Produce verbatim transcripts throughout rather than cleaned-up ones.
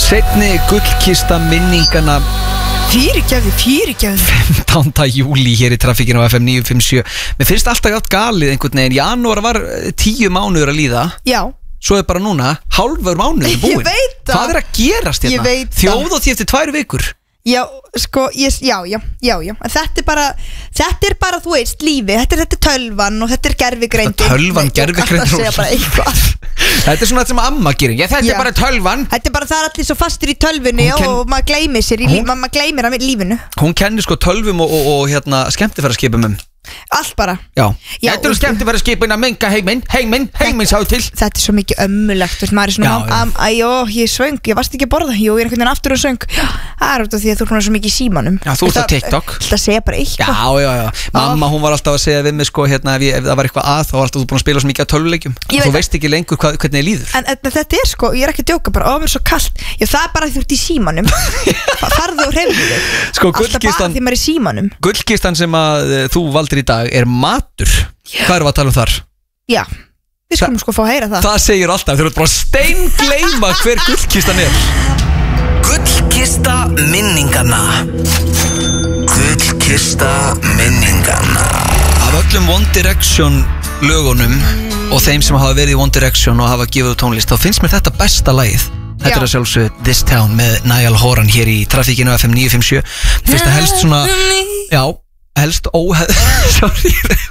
Seinni gullkista minningana Fyrirgefðu, fyrirgefðu fimmtánda júlí hér í trafikinu á F M níu fimm sjö. Mér finnst alltaf gátt galið einhvern veginn. Janúar var tíu mánuður að líða. Já. Svo er bara núna hálfur mánuður búinn. Ég veit það. Hvað er að gerast hérna? Ég veit það. Þjóð og því eftir tvær vikur. Já, sko, ég, já, já, já, já En þetta er bara, þetta er bara, þú veist, lífi Þetta er, þetta er tölvan og þetta er gervigreind Tölvan, gervigreind Þetta er svona þetta sem amma gerir. Ég, þetta Já. er bara tölvan. Þetta er bara, það er allir svo fastur í tölvunni Hún kenn- og maður gleymir sér í lífi, maður gleymir að lífinu Hún kennir sko tölvum og, og, og hérna skemmtifæraskipum um. Allt bara Já, Já, Þetta eru og- skemmtifæraskipin að menga heiminn, heiminn, heiminn sá til. Þetta er svo mikið ömmulegt, veist, maður er svona Já, já. am- Æ, jó, ég svöng, ég varst ekki að borða Jú, ég er einhvern veginn aftur og svöng Það er út af því að þú er svona svo mikið í símanum Já, þú ert á TikTok. Það segja bara Já, eitthvað já, já, mamma hún var alltaf að segja við mig sko hérna ef, ég, ef það var eitthvað að þá var alltaf þú búin að spila svo mikið á tölvuleikjum Ég og veit þú það. veist ekki lengur hvað, hvernig þið líður. En, en þetta er sko, ég er ekki að djóka bara, ó, mér er svo kalt Já, það er bara því þú ert í símanum Farðu og hreyfðu þig Sko Alltaf bara gullkistan, því maður er í símanum gullkistan sem að eh, þú valdir í dag er matur. Hvað erum við að tala um þar? Já, við skulum sko fá að heyra það Það segir alltaf, þú ert bara steingleyma hver gullkistan er. Gullkista minningana. Gullkista minningana. Af öllum One Direction lögunum og þeim sem hafa verið í One Direction og hafa gefið út tónlist, þá finnst mér þetta besta lagið. Þetta Já. er að sjálfsögðu This Town með Niall Horan hér í trafikinu F M níu fimm sjö. Mér finnst það helst svona, já, helst óheð Sorry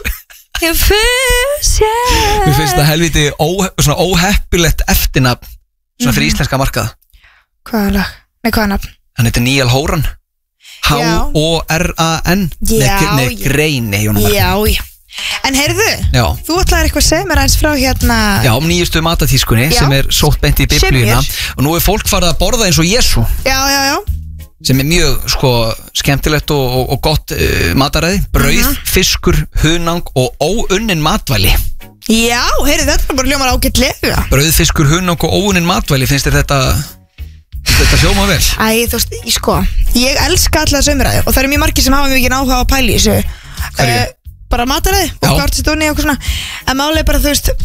Mér finnst það helviti óhe svona óheppilegt eftirnafn svona fyrir íslenska markaða. Hvaða lag? Nei, hvaða nafn? Hann heitir Niall Horan. H O R A N Já, Nei, já. greini Jónar. Já, já En heyrðu, Já. þú ætlaðir eitthvað að segja mér aðeins frá hérna Já, um nýjustu matatískunni Já. sem er sótt beint í biblíuna Sem og nú er fólk farið að borða eins og Jesú Já, já, já sem er mjög sko skemmtilegt og, og, og gott uh, mataræði, brauð, fiskur, hunang og óunnin matvæli. Já, heyrðu, þetta er bara hljómar ágætlega Brauð, fiskur, hunang og óunnin matvæli, finnst þér þetta þetta hljóma vel? Æ, þú veist, ég sko Ég elska alla þessu umræðu og það eru mjög margir sem hafa mjög mikið áhuga á að pæla í þessu Hverju? Eh, Bara mataræði og Já. hvað ert stóni og eitthvað svona En málið er bara, þú veist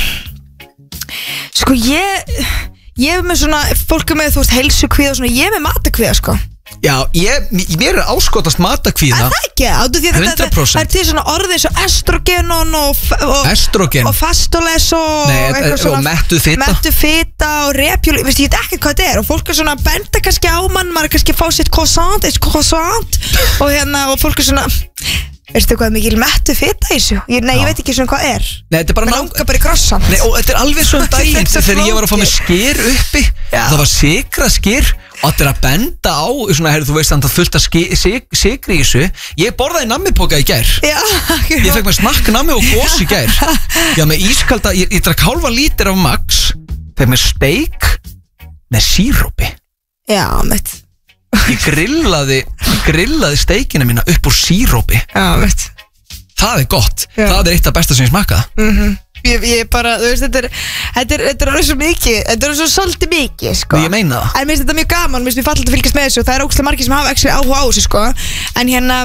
Sko, ég Ég er með svona, fólk er með, þú veist, heilsukvíða og svona Ég er með matakvíða, sko Já, ég, mér er áskotast matakvíða. Er það ekki? Áttu því að þetta- hundrað prósent. Það er til svona orðið svo estrogenon og, og, Estrogen? og fastoles og Nei, eitthvað og svona- mettuð fita. Mettuð fita og repjúli, veist ég veit ekki hvað þetta er og fólk er svona að benda kannski á mann maður er kannski að fá sitt croissant, eitt croissant og hérna og fólk er svona veistu hvað er mikil mettuð fita í þessu? Ég, nei, ég veit ekki svona hvað er Nei, þetta er bara Mér nák- langar bara í croissant Nei, og þetta er alveg svo um daginn Þetta er þegar ég var að fá mig flókið. skyr uppi Já. það var sigra skyr og þetta er að benda á svona, heyrðu, þú veist að það fullt að sig, sigri í þessu. Ég borðaði nammipoka í gær. Já, Ég fekk mér snakk nammi og gos í gær. Já, með ískalda, ég, ég drakk hálfa lítir af Max, fekk mér steik með sírópi. Já, mitt Ég grillaði, ég grillaði steikina mína upp úr sírópi. Já, mitt Það er gott. Já. Það er eitt af besta sem ég smakkaði. Mhm. Ég, ég bara, þú veist, þetta er Þetta er, þetta er alveg svo mikið Þetta er svo svolítið mikið, sko Ég meina það. En mér finnst þetta mjög gaman, mér finnst mér fallið að fylgjast með þessu og það er ógstlega margir sem hafa ekki áhuga á þessu, sko En hérna,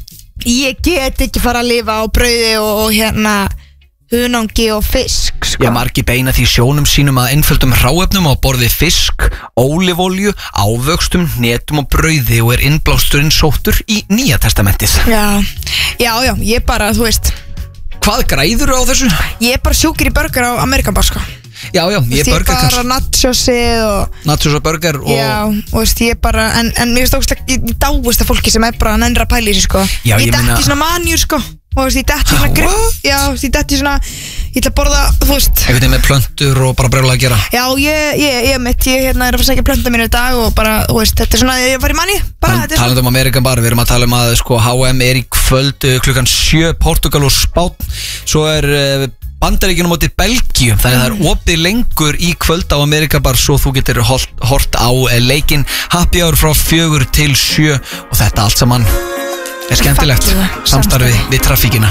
ég get ekki fara að lifa á brauði og, og hérna hunangi og fisk, sko Já, margir beina því sjónum sínum að einföldum hráefnum á borði fisk, ólífólju, ávöxtum, netum og brauði og er innblásturinn sóttur í Nýja testamentið. Já, já, já, ég bara, þú veist Hvað græður á þessu? Ég er bara sjúkir í burger á Amerikan bar, sko Já, já, ég er Ég burger bara kannski. nachosið og Nachos og burger og... Já, og veist, ég bara, en, en mér finnst ógstlega, ég, ég dáist að fólki sem er bara nennra að pæla í þessu, sko Já, Ég ég detti meina- í svona manjur, sko Og veist, ég detti í svona grip What? Já, veist, ég detti í svona, ég ætla að borða, þú veist Einhvern veginn með plöntur og bara brjóla að gera. Já, ég, ég, ég mitt, ég hérna er að fara að segja plönda mínu í dag og bara, þú veist, þetta er svona, ég var í manni bara, Tal- þetta er svona Talandi um Amerikan bar, við erum að tala um að sko, H M er í kvöld uh, klukkan sjö, Portugal og Spán. Svo er uh, Bandaríkjunum móti Belgíu, þannig að það er opið lengur í kvöld á Amerikan bar svo þú getur hort, hort á uh, leikinn happy hour frá fjögur til sjö og þetta allt saman er skemmtilegt Fallegu samstarfi samstarfi. við trafíkina.